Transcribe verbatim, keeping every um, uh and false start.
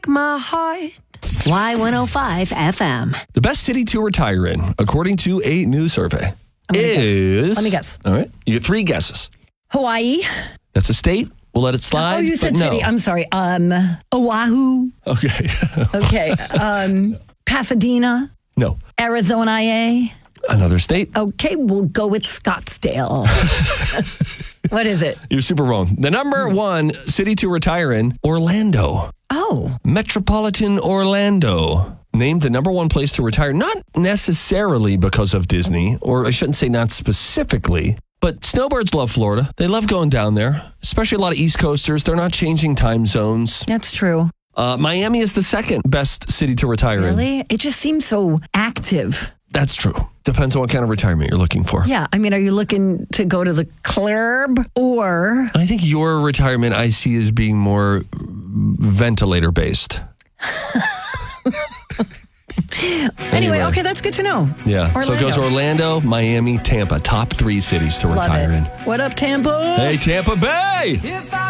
my heart. Y one oh five F M. The best city to retire in, according to a new survey, is... Let me guess. All right. You get three guesses. Hawaii. That's a state. We'll let it slide. Oh, you said but no. city. I'm sorry. Um, Oahu. Okay. Okay. Um, Pasadena. No. Arizona I A. Another state. Okay, we'll go with Scottsdale. What is it? You're super wrong. The number one city to retire in, Orlando. Oh. Metropolitan Orlando. Named the number one place to retire, not necessarily because of Disney, or I shouldn't say not specifically, but snowbirds love Florida. They love going down there, especially a lot of East Coasters. They're not changing time zones. That's true. Uh, Miami is the second best city to retire in. Really? It just seems so active. That's true. Depends on what kind of retirement you're looking for. Yeah. I mean, are you looking to go to the club or... I think your retirement I see as being more ventilator based. Anyway, Anyway. okay, that's good to know. Yeah. So it Orlando. goes Orlando, Miami, Tampa. Top three cities to Love retire it. in. What up, Tampa? Hey, Tampa Bay! If I